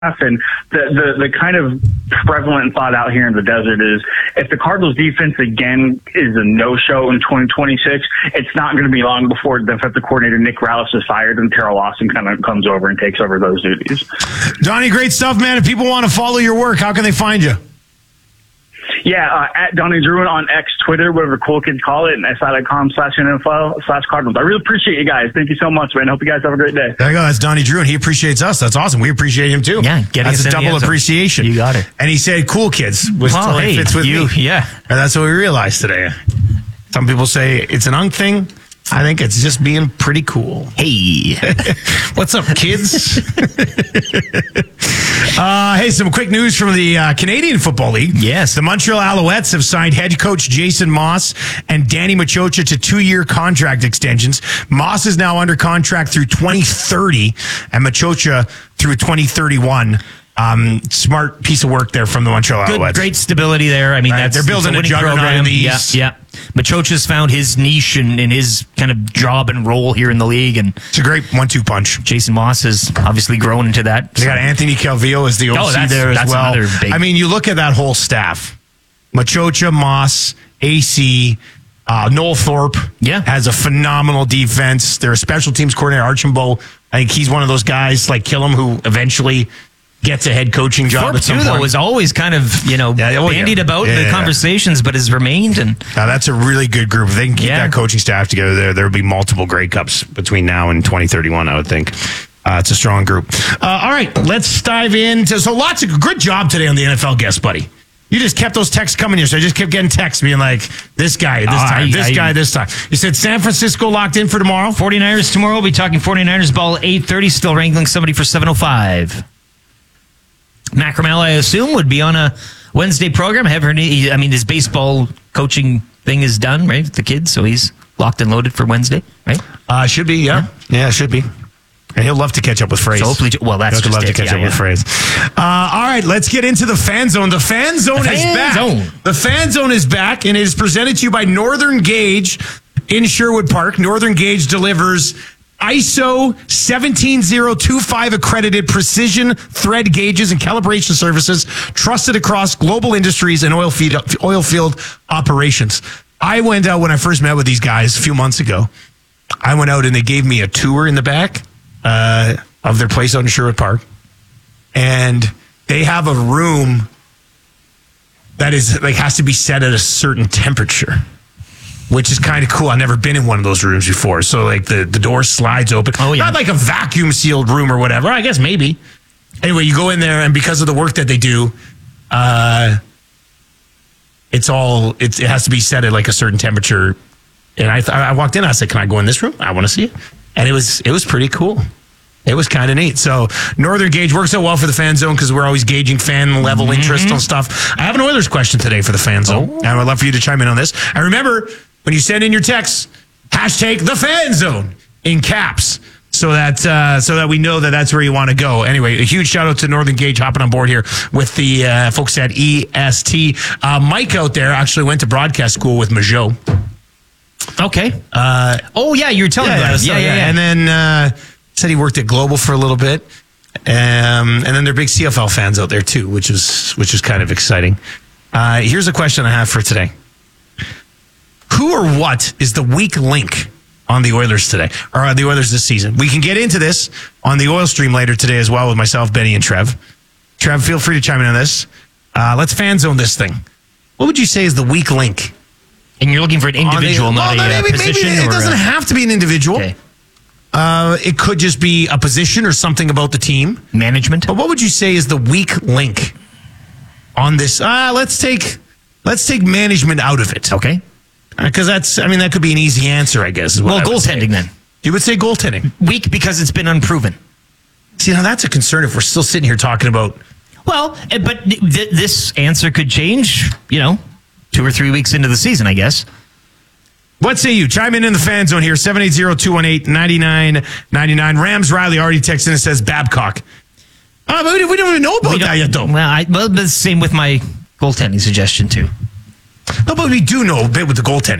And the kind of prevalent thought out here in the desert is if the Cardinals defense again is a no-show in 2026, it's not going to be long before defensive coordinator Nick Rallis is fired and Terrell Lawson kind of comes over and takes over those duties. Donnie, great stuff, man. If people want to follow your work, how can they find you? Yeah, at Donnie Druin on X, Twitter, whatever cool kids call it, and si.com/NFL/Cardinals. I really appreciate you guys. Thank you so much, man. Hope you guys have a great day. There you go. That's Donnie Druin. He appreciates us. That's awesome. We appreciate him too. Yeah, that's a double appreciation. You got it. And he said, "Cool kids," which totally fits with me. Yeah, and that's what we realized today. Some people say it's an unk thing. I think it's just being pretty cool. Hey, what's up, kids? Hey, some quick news from the Canadian Football League. Yes. The Montreal Alouettes have signed head coach Jason Moss and Danny Machocha to 2-year contract extensions. Moss is now under contract through 2030 and Machocha through 2031. Smart piece of work there from the Montreal Alouettes. Great stability there. I mean, they're building a juggernaut in the East. Yeah. Machocha's found his niche in his kind of job and role here in the league, and it's a great 1-2 punch. Jason Moss has obviously grown into that. They got Anthony Calvillo as the OC there as well. I mean, you look at that whole staff: Machocha, Moss, AC. Noel Thorpe has a phenomenal defense. They're a special teams coordinator, Archambault. I think he's one of those guys like Killam who eventually gets a head coaching job at some point. Thorpe, though, was always kind of, bandied about in the conversations, but has remained. And that's a really good group. If they can keep that coaching staff together, there will be multiple Grey Cups between now and 2031, I would think. It's a strong group. All right, let's dive into... So lots of... Good job today on the NFL guest, buddy. You just kept those texts coming here, so I just kept getting texts being like, this guy, this time. You said San Francisco locked in for tomorrow? 49ers tomorrow. We'll be talking 49ers ball 8:30, still wrangling somebody for 7:05. Matt Carmel, I assume, would be on a Wednesday program. His baseball coaching thing is done, right? With the kids, so he's locked and loaded for Wednesday, right? Should be, yeah. Yeah, should be. And he'll love to catch up with Phrase. So hopefully, that's love to catch up with Phrase. All right, let's get into the Fan Zone. The Fan Zone is back. The Fan Zone is back, and it is presented to you by Northern Gauge in Sherwood Park. Northern Gauge delivers ISO 17025 accredited precision thread gauges and calibration services trusted across global industries and oil field operations. I went out when I first met with these guys a few months ago. I went out and they gave me a tour in the back of their place out in Sherwood Park. And they have a room that is has to be set at a certain temperature, which is kind of cool. I've never been in one of those rooms before. So, the door slides open. Oh, yeah. Not like a vacuum-sealed room or whatever. I guess maybe. Anyway, you go in there, and because of the work that they do, it has to be set at, a certain temperature. And I walked in, I said, can I go in this room? I want to see it. And it was pretty cool. It was kind of neat. So, Northern Gauge works out well for the Fan Zone because we're always gauging fan level interest on stuff. I have an Oilers question today for the Fan Zone. And I would love for you to chime in on this. And remember, when you send in your text, hashtag the Fan Zone in caps so that we know that that's where you want to go. Anyway, a huge shout out to Northern Gauge hopping on board here with the folks at EST. Mike out there actually went to broadcast school with Majot. Okay. You were telling me about it. Yeah. And then said he worked at Global for a little bit. And then they're big CFL fans out there too, which is kind of exciting. Here's a question I have for today. Who or what is the weak link on the Oilers today, or the Oilers this season? We can get into this on the Oil Stream later today as well with myself, Benny, and Trev. Trev, feel free to chime in on this. Let's Fan Zone this thing. What would you say is the weak link? And you're looking for an individual, not a position? Maybe it doesn't have to be an individual. Okay. It could just be a position or something about the team. Management. But what would you say is the weak link on this? Let's take management out of it. Okay. Because that could be an easy answer, I guess. Well, goaltending then. You would say goaltending. Weak because it's been unproven. See, now that's a concern if we're still sitting here talking about... Well, but this answer could change, 2 or 3 weeks into the season, I guess. What say you? Chime in the Fan Zone here, 780-218-9999. Rams Riley already texted and says Babcock. But we don't even know about that yet, though. Well, the same with my goaltending suggestion, too. No, but we do know a bit with the goaltending.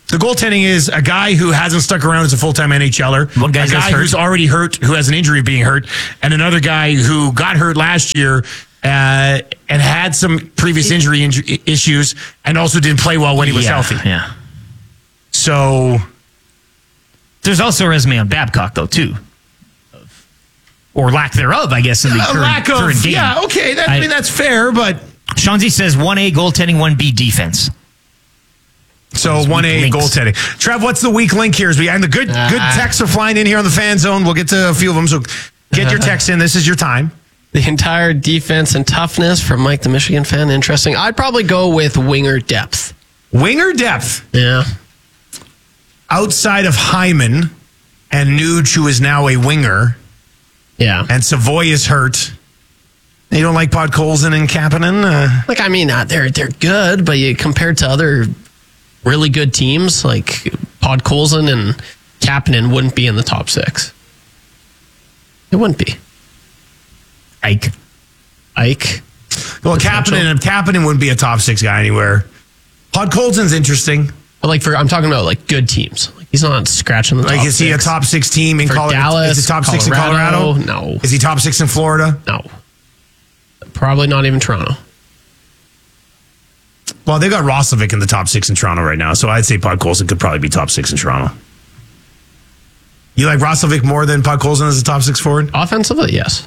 The goaltending is a guy who hasn't stuck around as a full-time NHLer, One guy's a guy who's already hurt, who has an injury of being hurt, and another guy who got hurt last year and had some previous injury issues and also didn't play well when he was healthy. Yeah. So there's also a resume on Babcock, though, too. Or lack thereof, I guess, in the current game. Yeah, okay. That's fair, but... Shanzi says 1A goaltending, 1B defense. So 1A goaltending. Trev, what's the weak link here? And the good texts are flying in here on the fan zone. We'll get to a few of them, so get your text in. This is your time. The entire defense and toughness from Mike, the Michigan fan. Interesting. I'd probably go with winger depth. Winger depth? Yeah. Outside of Hyman and Nuge, who is now a winger. Yeah. And Savoy is hurt. You don't like Podkolzin and Kapanen? They're good, but compared to other really good teams, like Podkolzin and Kapanen wouldn't be in the top 6. It wouldn't be. Ike. Well, Kapanen wouldn't be a top 6 guy anywhere. Podkolzin's interesting. But I'm talking about like good teams. Like he's not scratching the top 6. Is he a top 6 team in Colorado? Dallas? Is he top 6 in Colorado? No. Is he top 6 in Florida? No. Probably not even Toronto. Well, they got Roslovic in the top 6 in Toronto right now, so I'd say Podkolzin could probably be top 6 in Toronto. You like Roslovic more than Podkolzin as a top 6 forward? Offensively, yes.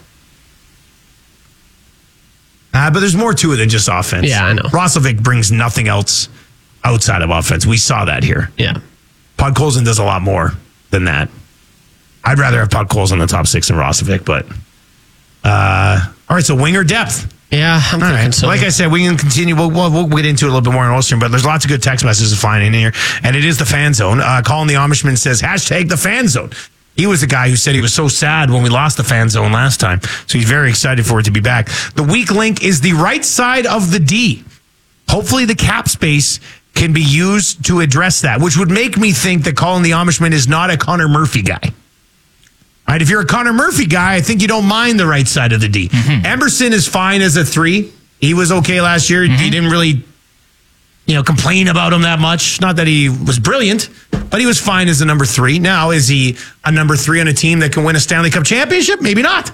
But there's more to it than just offense. Yeah, I know. Roslovic brings nothing else outside of offense. We saw that here. Yeah. Podkolzin does a lot more than that. I'd rather have Podkolzin in the top 6 than Roslovic, but... all right, so winger depth. Yeah, I'm thinking so. Like I said, we can continue. We'll get into it a little bit more in Ulster, but there's lots of good text messages flying in here, and it is the fan zone. Colin the Amishman says, hashtag the fan zone. He was the guy who said he was so sad when we lost the fan zone last time, so he's very excited for it to be back. The weak link is the right side of the D. Hopefully the cap space can be used to address that, which would make me think that Colin the Amishman is not a Connor Murphy guy. All right, if you're a Connor Murphy guy, I think you don't mind the right side of the D. Mm-hmm. Emerson is fine as a 3. He was okay last year. Mm-hmm. He didn't really, complain about him that much. Not that he was brilliant, but he was fine as a number 3. Now, is he a number 3 on a team that can win a Stanley Cup championship? Maybe not.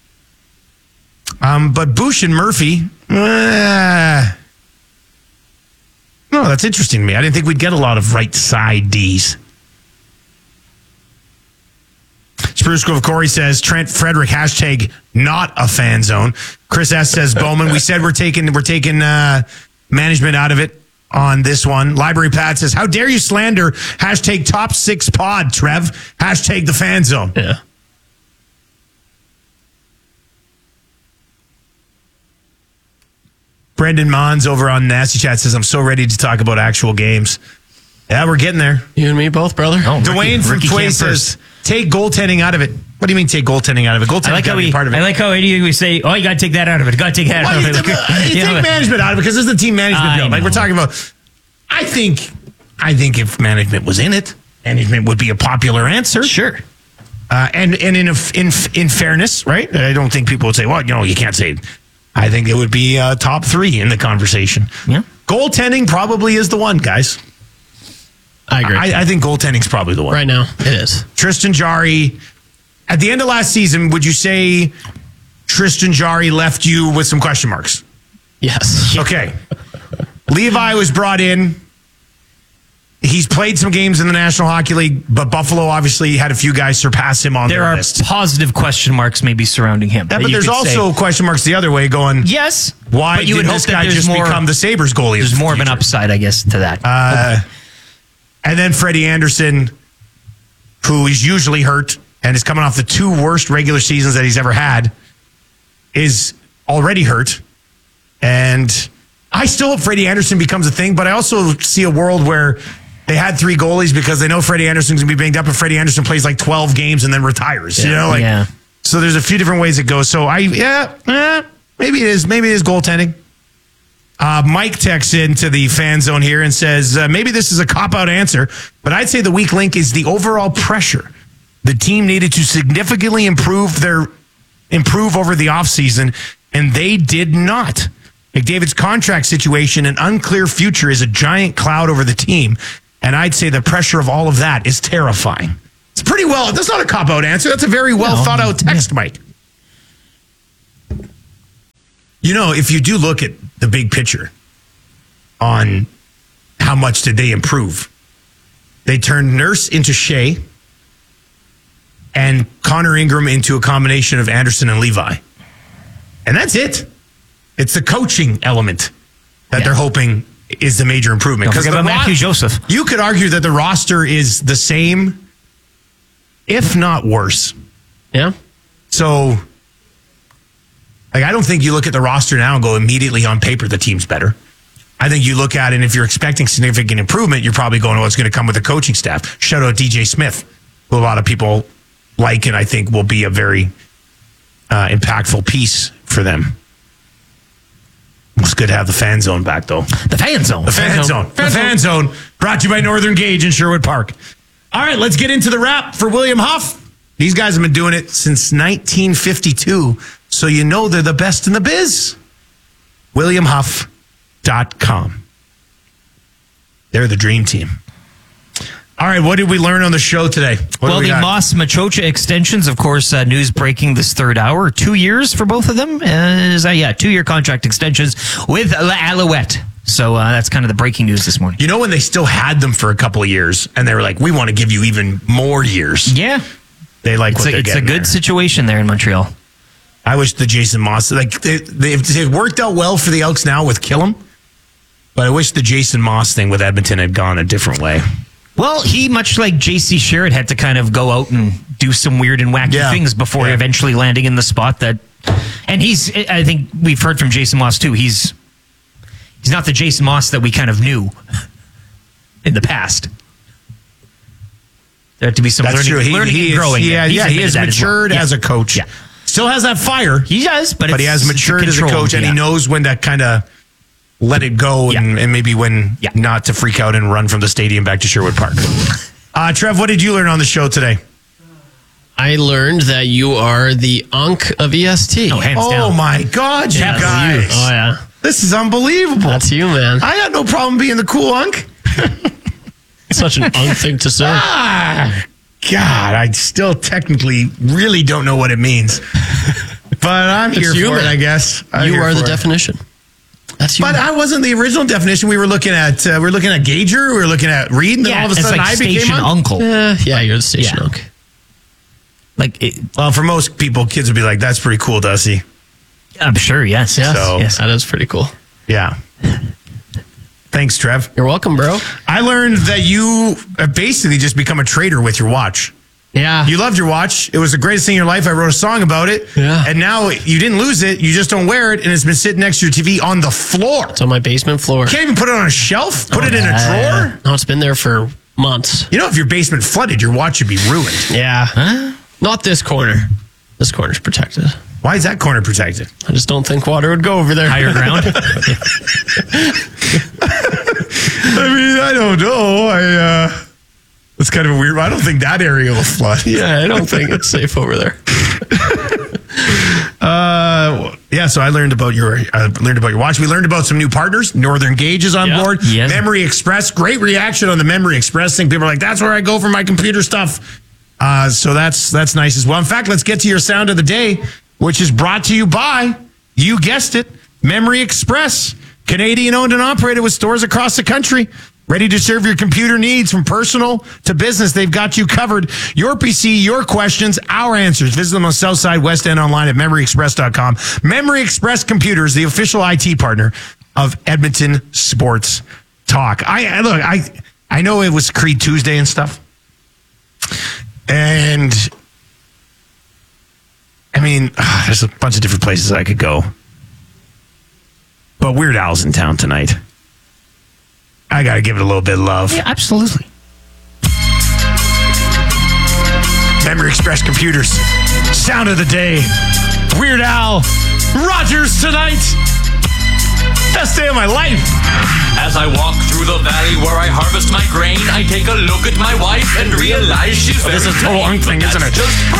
But Bush and Murphy, no, that's interesting to me. I didn't think we'd get a lot of right side Ds. Spruce Grove Corey says Trent Frederick hashtag not a fan zone. Chris S says Bowman. We said we're taking management out of it on this one. Library Pat says, how dare you slander hashtag top 6 pod, Trev? Hashtag the fan zone. Yeah. Brendan Mons over on Nasty Chat says, I'm so ready to talk about actual games. Yeah, we're getting there. You and me both, brother. Oh, Dwayne from Tway says, take goaltending out of it. What do you mean take goaltending out of it? Goaltending got to be part of it. I like how we say, you got to take that out of it. Got to take that out of it. You take management out of it because this is the team management bill. Like we're talking about. I think if management was in it, management would be a popular answer. Sure. And in fairness, right? I don't think people would say, well, you can't say it. I think it would be top 3 in the conversation. Yeah. Goaltending probably is the one, guys. I agree. I think goaltending's probably the one. Right now, it is. Tristan Jarry, at the end of last season, would you say Tristan Jarry left you with some question marks? Yes. Okay. Levi was brought in. He's played some games in the National Hockey League, but Buffalo obviously had a few guys surpass him on their list. There are positive question marks maybe surrounding him. Yeah, but there's also question marks the other way going, yes, why did this guy just become the Sabres goalie? There's more of an upside, I guess, to that. And then Freddie Anderson, who is usually hurt and is coming off the 2 worst regular seasons that he's ever had, is already hurt. And I still hope Freddie Anderson becomes a thing, but I also see a world where they had 3 goalies because they know Freddie Anderson's going to be banged up and Freddie Anderson plays like 12 games and then retires. Yeah. So there's a few different ways it goes. So maybe it is goaltending. Mike texts into the fan zone here and says, maybe this is a cop-out answer, but I'd say the weak link is the overall pressure. The team needed to significantly improve over the offseason, and they did not. McDavid's contract situation and unclear future is a giant cloud over the team, And I'd say the pressure of all of that is terrifying. It's pretty well, that's not a cop-out answer. That's a very well thought out text, Mike. You know, if you do look at the big picture on how much did they improve, they turned Nurse into Shea and Connor Ingram into a combination of Anderson and Levi. And that's it. It's the coaching element that they're hoping is the major improvement. Don't forget about Matthew Joseph. You could argue that the roster is the same, if not worse. Yeah. So, like, I don't think you look at the roster now and go immediately on paper the team's better. I think you look at it, and if you're expecting significant improvement, you're probably going, what's going to come with the coaching staff. Shout out DJ Smith, who a lot of people like and I think will be a very impactful piece for them. It's good to have the Fan Zone back, though. The Fan Zone. The Fan Zone. The Fan Zone. Brought to you by Northern Gauge in Sherwood Park. All right, let's get into the wrap for William Huff. These guys have been doing it since 1952, so you know they're the best in the biz. WilliamHuff.com. They're the dream team. All right, what did we learn on the show today? Well, the Moss Machocha extensions, of course, news breaking this third hour. 2 years for both of them. 2-year contract extensions with Alouette. So that's kind of the breaking news this morning. You know when they still had them for a couple of years, and they were like, we want to give you even more years. Yeah. They like what they're getting. It's a good situation there in Montreal. I wish the Jason Moss, like they've worked out well for the Elks now with Killam, but I wish the Jason Moss thing with Edmonton had gone a different way. Well, he, much like J.C. Sherritt, had to kind of go out and do some weird and wacky things before eventually landing in the spot that... And I think we've heard from Jason Moss, too. He's not the Jason Moss that we kind of knew in the past. There had to be some learning and growing. He has matured as a coach. Yeah. Still has that fire. He does, but he has matured as a coach, and he knows when to kind of let it go and maybe when not to freak out and run from the stadium back to Sherwood Park. Trev, what did you learn on the show today? I learned that you are the Unk of EST. Oh, hands down. Oh, my God, you guys. Oh, yeah. This is unbelievable. That's you, man. I got no problem being the cool Unk. Such an Unk thing to say. God, I still technically really don't know what it means. But I'm here for it, I guess. You are the definition. That's you. But I wasn't the original definition. We were looking at Gager, we were looking at Reed, and then all of a sudden like I became station uncle. Yeah, you're the station uncle. Well, for most people, kids would be like, "That's pretty cool, Dusty." I'm sure. Yes. Yes, that is pretty cool. Yeah. Thanks, Trev. You're welcome, bro. I learned that you have basically just become a trader with your watch. Yeah. You loved your watch. It was the greatest thing in your life. I wrote a song about it. Yeah. And now you didn't lose it. You just don't wear it. And it's been sitting next to your TV on the floor. It's on my basement floor. You can't even put it on a shelf? Put it in a drawer? No, it's been there for months. You know, if your basement flooded, your watch would be ruined. Yeah. Huh? Not this corner. This corner's protected. Why is that corner protected? I just don't think water would go over there. Higher ground? I mean, I don't know. It's kind of a weird. I don't think that area will flood. Yeah, I don't think it's safe over there. So I learned about your watch. We learned about some new partners. Northern Gauge is on board. Yes. Memory Express. Great reaction on the Memory Express thing. People are like, "That's where I go for my computer stuff." So that's nice as well. In fact, let's get to your sound of the day, which is brought to you by, you guessed it, Memory Express. Canadian owned and operated with stores across the country. Ready to serve your computer needs from personal to business. They've got you covered. Your PC, your questions, our answers. Visit them on Southside West End online at MemoryExpress.com. Memory Express Computers, the official IT partner of Edmonton Sports Talk. I know it was Creed Tuesday and stuff. And I mean, there's a bunch of different places I could go. But Weird Al's in town tonight. I got to give it a little bit of love. Yeah, absolutely. Memory Express Computers. Sound of the day. Weird Al. Rogers tonight. Best day of my life. As I walk through the valley where I harvest my grain, I take a look at my wife and realize she's very This is a total plain, Unk thing, but isn't that's it? just